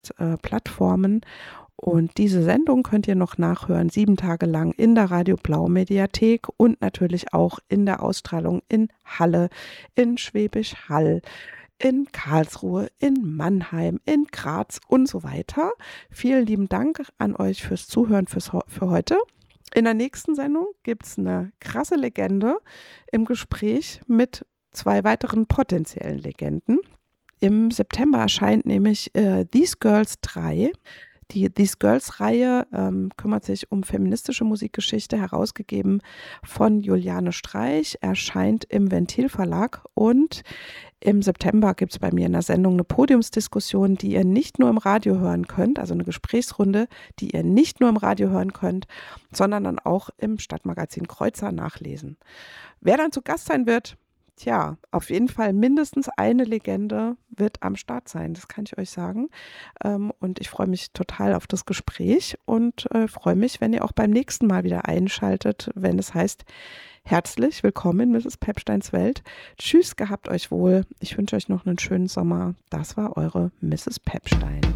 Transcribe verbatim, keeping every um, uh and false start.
Podcast-Plattformen. Und diese Sendung könnt ihr noch nachhören, sieben Tage lang in der Radio Blau Mediathek und natürlich auch in der Ausstrahlung in Halle, in Schwäbisch Hall, in Karlsruhe, in Mannheim, in Graz und so weiter. Vielen lieben Dank an euch fürs Zuhören fürs, für heute. In der nächsten Sendung gibt es eine krasse Legende im Gespräch mit zwei weiteren potenziellen Legenden. Im September erscheint nämlich äh, These Girls drei. Die These Girls-Reihe ähm, kümmert sich um feministische Musikgeschichte, herausgegeben von Juliane Streich, erscheint im Ventil Verlag und im September gibt es bei mir in der Sendung eine Podiumsdiskussion, die ihr nicht nur im Radio hören könnt, also eine Gesprächsrunde, die ihr nicht nur im Radio hören könnt, sondern dann auch im Stadtmagazin Kreuzer nachlesen. Wer dann zu Gast sein wird, tja, auf jeden Fall mindestens eine Legende wird am Start sein, das kann ich euch sagen. Und ich freue mich total auf das Gespräch und freue mich, wenn ihr auch beim nächsten Mal wieder einschaltet, wenn es heißt, herzlich willkommen in Misses Pepsteins Welt. Tschüss, gehabt euch wohl. Ich wünsche euch noch einen schönen Sommer. Das war eure Misses Pepstein.